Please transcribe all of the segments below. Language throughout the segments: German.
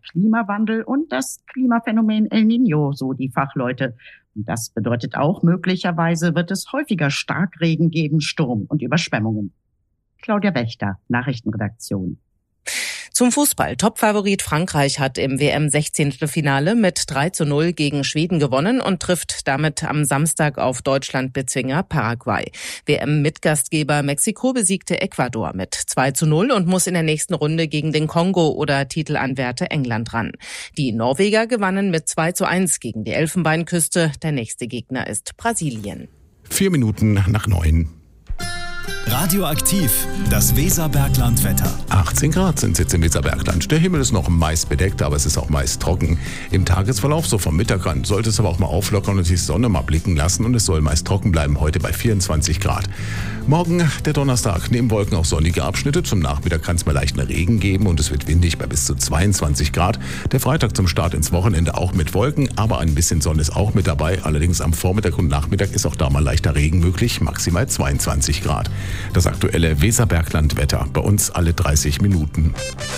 Klimawandel und das Klimaphänomen El Niño, so die Fachleute. Und das bedeutet auch, möglicherweise wird es häufiger Starkregen geben, Sturm und Überschwemmungen. Claudia Wächter, Nachrichtenredaktion. Zum Fußball. Topfavorit Frankreich hat im WM-16. mit 3:0 gegen Schweden gewonnen und trifft damit am Samstag auf Deutschland-Bezwinger Paraguay. WM-Mitgastgeber Mexiko besiegte Ecuador mit 2:0 und muss in der nächsten Runde gegen den Kongo oder Titelanwärter England ran. Die Norweger gewannen mit 2:1 gegen die Elfenbeinküste. Der nächste Gegner ist Brasilien. 9:04. Radioaktiv, das Weserbergland-Wetter. 18 Grad sind es jetzt im Weserbergland. Der Himmel ist noch meist bedeckt, aber es ist auch meist trocken. Im Tagesverlauf, so vom Mittag an, sollte es aber auch mal auflockern und sich Sonne mal blicken lassen. Und es soll meist trocken bleiben, heute bei 24 Grad. Morgen, der Donnerstag, neben Wolken auch sonnige Abschnitte. Zum Nachmittag kann es mal leichten Regen geben und es wird windig bei bis zu 22 Grad. Der Freitag zum Start ins Wochenende auch mit Wolken, aber ein bisschen Sonne ist auch mit dabei. Allerdings am Vormittag und Nachmittag ist auch da mal leichter Regen möglich, maximal 22 Grad. Das aktuelle Weserbergland-Wetter, bei uns alle 30 Minuten.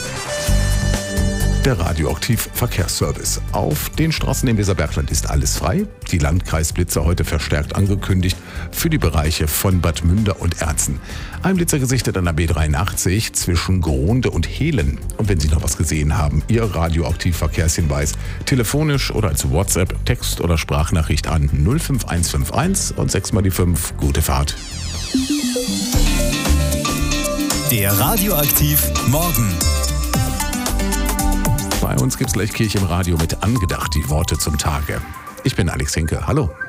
Der Radioaktiv-Verkehrsservice. Auf den Straßen im Weserbergland ist alles frei. Die Landkreisblitzer heute verstärkt angekündigt für die Bereiche von Bad Münder und Erzen. Ein Blitzer gesichtet an der B83 zwischen Gronde und Hehlen. Und wenn Sie noch was gesehen haben, Ihr Radioaktiv-Verkehrshinweis telefonisch oder als WhatsApp, Text- oder Sprachnachricht an 05151 und 6 mal die 5. Gute Fahrt. Der Radioaktiv Morgen. Bei uns gibt's gleich Kirche im Radio mit Angedacht, die Worte zum Tage. Ich bin Alex Hinke. Hallo.